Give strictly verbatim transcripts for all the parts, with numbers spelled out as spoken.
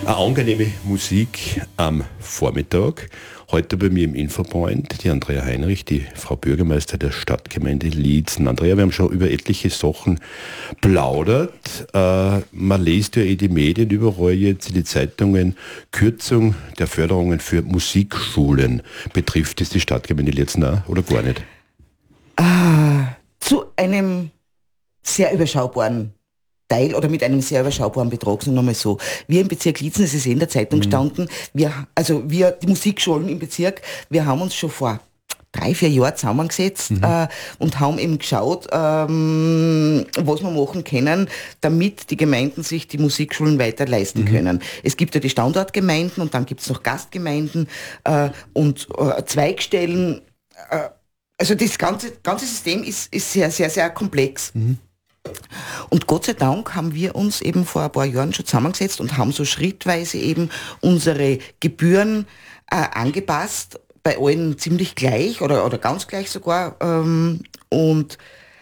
Eine angenehme Musik am Vormittag. Heute bei mir im Infopoint die Andrea Heinrich, die Frau Bürgermeister der Stadtgemeinde Liezen. Andrea, wir haben schon über etliche Sachen plaudert. Äh, man liest ja eh die Medien überall jetzt, in die Zeitungen, Kürzung der Förderungen für Musikschulen. Betrifft das die Stadtgemeinde Liezen auch oder gar nicht? Ah, zu einem sehr überschaubaren Teil oder mit einem sehr überschaubaren Betrag, sagen wir mal so. Wir im Bezirk Liezen, es ist eh in der Zeitung gestanden, wir, also wir, die Musikschulen im Bezirk, wir haben uns schon vor drei, vier Jahren zusammengesetzt mhm. äh, und haben eben geschaut, ähm, was wir machen können, damit die Gemeinden sich die Musikschulen weiter leisten mhm. können. Es gibt ja die Standortgemeinden und dann gibt es noch Gastgemeinden äh, und äh, Zweigstellen. Äh, also das ganze, ganze System ist, ist sehr, sehr, sehr komplex. Mhm. Und Gott sei Dank haben wir uns eben vor ein paar Jahren schon zusammengesetzt und haben so schrittweise eben unsere Gebühren äh, angepasst, bei allen ziemlich gleich oder, oder ganz gleich sogar. Ähm, und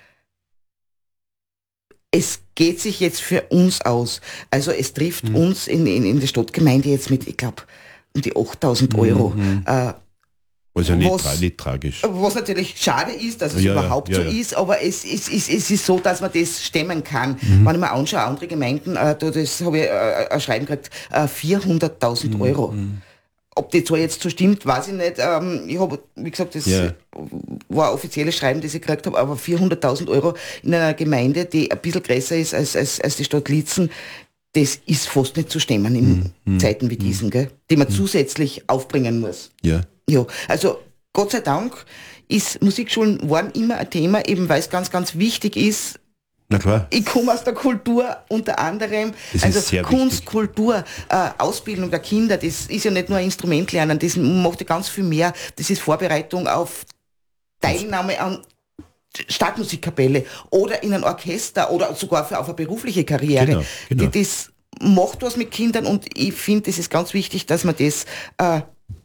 es geht sich jetzt für uns aus. Also es trifft mhm. uns in, in, in der Stadtgemeinde jetzt mit, ich glaube, um die achttausend Euro. Mhm. Äh, Also nicht, was, tra- nicht tragisch. Was natürlich schade ist, dass es ja, überhaupt ja, ja, so ja. ist, aber es, es, es, es ist so, dass man das stemmen kann. Mhm. Wenn ich mir anschaue, andere Gemeinden, äh, da, das habe ich äh, ein Schreiben gekriegt, äh, vierhunderttausend Euro. Mhm. Ob die Zahl jetzt so stimmt, weiß ich nicht. Ähm, ich habe, wie gesagt, das ja. war ein offizielles Schreiben, das ich gekriegt habe, aber vierhunderttausend Euro in einer Gemeinde, die ein bisschen größer ist als, als, als die Stadt Liezen, das ist fast nicht zu stemmen in mhm. Zeiten wie diesen, gell, die man mhm. zusätzlich aufbringen muss. Ja. Ja, also Gott sei Dank ist Musikschulen waren immer ein Thema, eben weil es ganz, ganz wichtig ist. Na klar. Ich komme aus der Kultur unter anderem, das also ist sehr Kunst, wichtig. Kultur, äh, Ausbildung der Kinder, das ist ja nicht nur ein Instrument lernen, das macht ja ganz viel mehr. Das ist Vorbereitung auf Teilnahme an Stadtmusikkapelle oder in ein Orchester oder sogar für auf eine berufliche Karriere. Genau, genau. Das macht was mit Kindern und ich finde, es ist ganz wichtig, dass man das äh,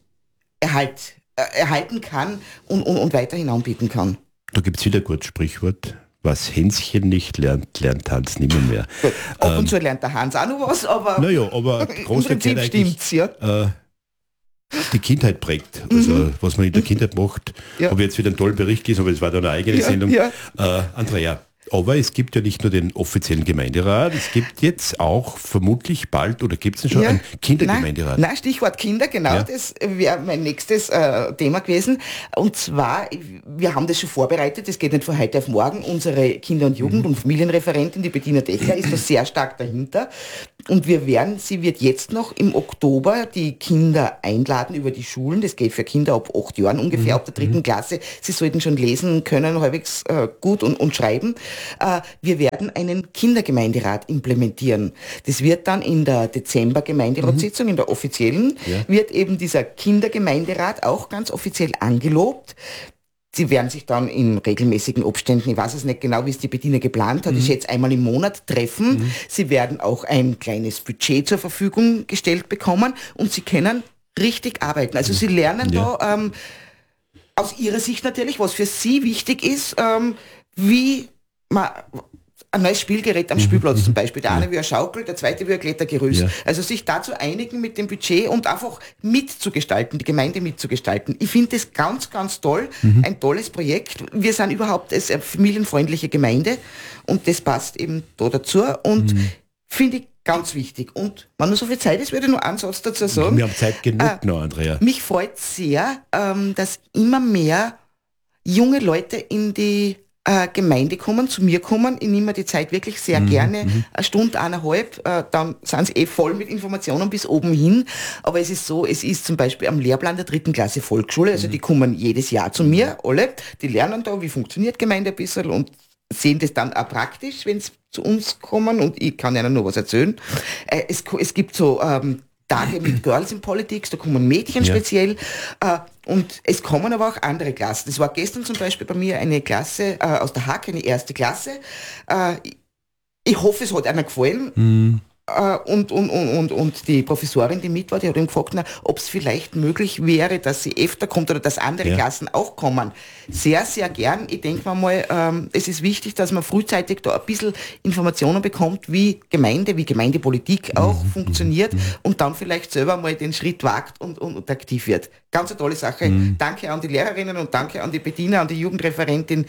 erhalt, äh, erhalten kann und, und, und weiterhin anbieten kann. Da gibt es wieder ein gutes Sprichwort. Was Hänschen nicht lernt, lernt Hans nimmer mehr. Gut, ab und ähm, zu lernt der Hans auch noch was, aber naja, aber im Prinzip stimmt's, ja. Äh, die Kindheit prägt. Also mhm. was man in der Kindheit macht, ja. Habe jetzt wieder einen tollen Bericht gelesen, aber es war dann eine eigene ja, Sendung. Ja. Äh, Andrea, aber es gibt ja nicht nur den offiziellen Gemeinderat, es gibt jetzt auch vermutlich bald, oder gibt es schon ja. einen Kindergemeinderat? Nein, nein, Stichwort Kinder, genau, ja. das wäre mein nächstes äh, Thema gewesen. Und zwar, wir haben das schon vorbereitet, das geht nicht von heute auf morgen. Unsere Kinder- und Jugend- mhm. und Familienreferentin, die Bettina Dechler, ist da sehr stark dahinter. Und wir werden, sie wird jetzt noch im Oktober die Kinder einladen über die Schulen. Das geht für Kinder ab acht Jahren ungefähr, mhm. ab der dritten mhm. Klasse. Sie sollten schon lesen können, halbwegs äh, gut und, und schreiben. Äh, wir werden einen Kindergemeinderat implementieren. Das wird dann in der Dezember-Gemeinderatssitzung, mhm. in der offiziellen, ja. wird eben dieser Kindergemeinderat auch ganz offiziell angelobt. Sie werden sich dann in regelmäßigen Abständen, ich weiß es nicht genau, wie es die Bettina geplant hat, mhm. ich schätze einmal im Monat treffen. Mhm. Sie werden auch ein kleines Budget zur Verfügung gestellt bekommen und sie können richtig arbeiten. Also sie lernen ja. da ähm, aus ihrer Sicht natürlich, was für sie wichtig ist, ähm, wie man ein neues Spielgerät am mhm. Spielplatz zum Beispiel. Der ja. eine will eine Schaukel, der zweite will ein Klettergerüst. Ja. Also sich dazu einigen mit dem Budget und einfach mitzugestalten, die Gemeinde mitzugestalten. Ich finde das ganz, ganz toll. Mhm. Ein tolles Projekt. Wir sind überhaupt eine familienfreundliche Gemeinde und das passt eben da dazu und mhm. finde ich ganz wichtig. Und wenn nur so viel Zeit ist, würde ich noch einen Satz dazu sagen. Wir haben Zeit genug äh, noch, Andrea. Mich freut sehr, ähm, dass immer mehr junge Leute in die Äh, Gemeinde kommen, zu mir kommen. Ich nehme mir die Zeit wirklich sehr mhm, gerne, mhm. eine Stunde, eineinhalb, äh, dann sind sie eh voll mit Informationen bis oben hin. Aber es ist so, es ist zum Beispiel am Lehrplan der dritten Klasse Volksschule, also mhm. die kommen jedes Jahr zu mir, alle, die lernen da, wie funktioniert Gemeinde ein bisschen und sehen das dann auch praktisch, wenn sie zu uns kommen und ich kann ihnen noch was erzählen. Äh, es, es gibt so ähm, Tage mit Girls in Politics, da kommen Mädchen ja. speziell äh, und es kommen aber auch andere Klassen. Das war gestern zum Beispiel bei mir eine Klasse äh, aus der Hack, eine erste Klasse. Äh, ich hoffe, es hat einer gefallen. Mhm. Und, und, und, und, und die Professorin, die mit war, die hat ihm gefragt, ob es vielleicht möglich wäre, dass sie öfter kommt oder dass andere ja. Klassen auch kommen. Sehr, sehr gern. Ich denke mir mal, ähm, es ist wichtig, dass man frühzeitig da ein bisschen Informationen bekommt, wie Gemeinde, wie Gemeindepolitik auch mhm. funktioniert mhm. und dann vielleicht selber mal den Schritt wagt und, und, und aktiv wird. Ganz eine tolle Sache. Mhm. Danke an die Lehrerinnen und danke an die Bettina, an die Jugendreferentin.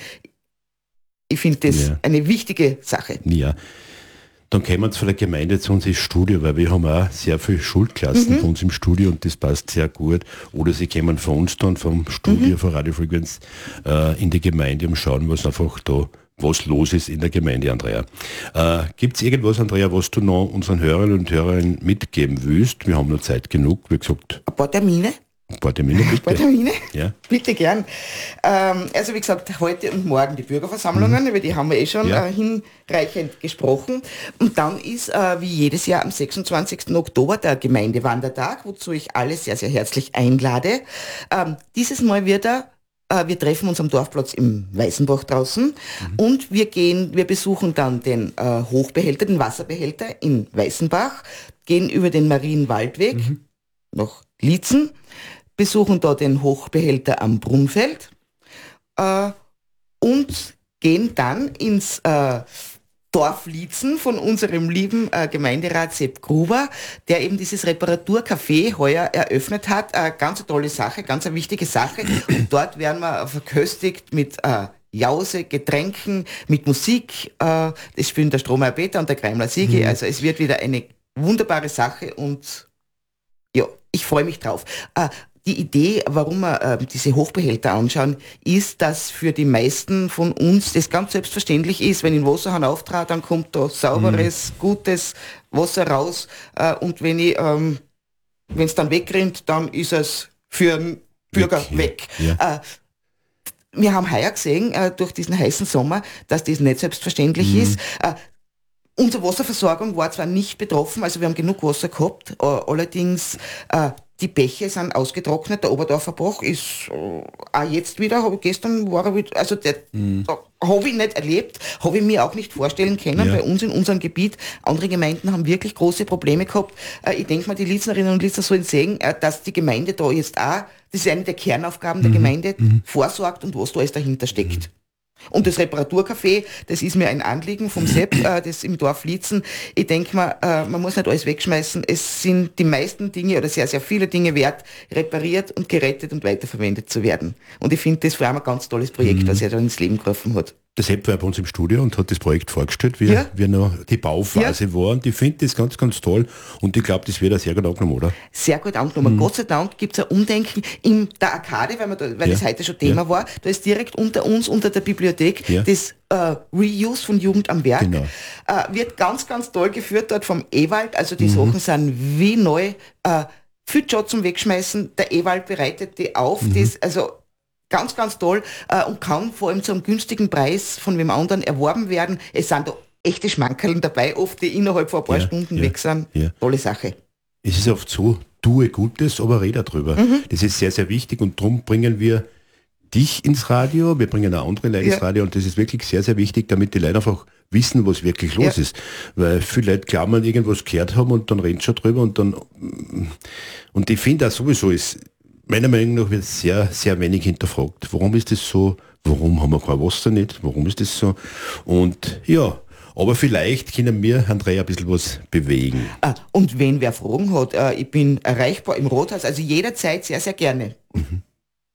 Ich finde das ja. eine wichtige Sache. Ja. Dann kommen wir von der Gemeinde zu uns ins Studio, weil wir haben auch sehr viele Schulklassen mhm. bei uns im Studio und das passt sehr gut. Oder sie kommen von uns dann vom Studio, mhm. von Radio Frequenz äh, in die Gemeinde und schauen, was einfach da, was los ist in der Gemeinde, Andrea. Äh, Gibt es irgendwas, Andrea, was du noch unseren Hörerinnen und Hörern mitgeben willst? Wir haben noch Zeit genug, wie gesagt. Ein paar Termine. Ein paar Termine, bitte. Ein paar Termine? Ja. Bitte gern. Ähm, also wie gesagt, heute und morgen die Bürgerversammlungen, mhm. über die haben wir eh schon ja. äh, hinreichend gesprochen. Und dann ist äh, wie jedes Jahr am sechsundzwanzigsten Oktober der Gemeindewandertag, wozu ich alle sehr, sehr herzlich einlade. Ähm, dieses Mal wird er äh, wir treffen uns am Dorfplatz im Weißenbach draußen mhm. und wir gehen, wir besuchen dann den äh, Hochbehälter, den Wasserbehälter in Weißenbach, gehen über den Marienwaldweg mhm. nach Liezen, besuchen dort den Hochbehälter am Brunfeld äh, und gehen dann ins äh, Dorf Liezen von unserem lieben äh, Gemeinderat Sepp Gruber, der eben dieses Reparaturcafé heuer eröffnet hat. Äh, ganz eine tolle Sache, ganz eine wichtige Sache. Und dort werden wir verköstigt mit äh, Jause, Getränken, mit Musik. Äh, das spielen der Stromer Peter und der Kreimler Siege. Mhm. Also es wird wieder eine wunderbare Sache und ja, ich freue mich drauf. Äh, Die Idee, warum wir äh, diese Hochbehälter anschauen, ist, dass für die meisten von uns das ganz selbstverständlich ist, wenn ich den Wasserhahn auftrat, dann kommt da sauberes, mhm. gutes Wasser raus äh, und wenn ich, ähm, wenn es dann wegrinnt, dann ist es für den Bürger okay. weg. Ja. Äh, wir haben heuer gesehen, äh, durch diesen heißen Sommer, dass das nicht selbstverständlich mhm. ist. Äh, unsere Wasserversorgung war zwar nicht betroffen, also wir haben genug Wasser gehabt, äh, allerdings äh, die Bäche sind ausgetrocknet, der Oberdorfer Bach ist äh, auch jetzt wieder, habe ich gestern war er wieder, also der mm. habe ich nicht erlebt, habe ich mir auch nicht vorstellen können, ja. bei uns in unserem Gebiet. Andere Gemeinden haben wirklich große Probleme gehabt. Äh, ich denke mal, die Lieznerinnen und Lietzner sollen sehen, äh, dass die Gemeinde da jetzt auch, das ist eine der Kernaufgaben der mm. Gemeinde, mm. vorsorgt und was da alles dahinter steckt. Mm. Und das Reparaturcafé, das ist mir ein Anliegen vom Sepp, äh, das im Dorf Liezen. Ich denke mal, äh, man muss nicht alles wegschmeißen. Es sind die meisten Dinge oder sehr, sehr viele Dinge wert, repariert und gerettet und weiterverwendet zu werden. Und ich finde, das war ein ganz tolles Projekt, mhm. was er da ins Leben gerufen hat. Der Sepp war bei uns im Studio und hat das Projekt vorgestellt, wie, ja. wie noch die Bauphase ja. war. Und ich finde das ganz, ganz toll. Und ich glaube, das wird auch sehr gut angenommen, oder? Sehr gut angenommen. Mhm. Gott sei Dank gibt es ein Umdenken in der Arkade, weil, wir da, weil ja. das heute schon Thema ja. war. Da ist direkt unter uns, unter der Bibliothek, ja. das äh, Reuse von Jugend am Werk. Genau. Äh, wird ganz, ganz toll geführt dort vom Ewald. Also die mhm. Sachen sind wie neu. Äh, viel Job zum Wegschmeißen. Der Ewald bereitet die auf. Mhm. Das, also ganz, ganz toll äh, und kann vor allem zu einem günstigen Preis von wem anderen erworben werden. Es sind da echte Schmankerln dabei, oft die innerhalb von ein paar ja, Stunden ja, weg sind. Ja. Tolle Sache. Es ist oft so, tue Gutes, aber rede darüber. Mhm. Das ist sehr, sehr wichtig und darum bringen wir dich ins Radio, wir bringen auch andere Leute ja. ins Radio und das ist wirklich sehr, sehr wichtig, damit die Leute einfach wissen, was wirklich los ja. ist. Weil viele Leute glauben, irgendwas gehört haben und dann reden sie schon drüber und dann und ich finde auch sowieso ist meiner Meinung nach wird sehr, sehr wenig hinterfragt. Warum ist das so? Warum haben wir kein Wasser nicht? Warum ist das so? Und ja, aber vielleicht können wir, Andrea, ein bisschen was bewegen. Ah, und wenn wer Fragen hat, äh, ich bin erreichbar im Rathaus, also jederzeit sehr, sehr gerne. Mhm.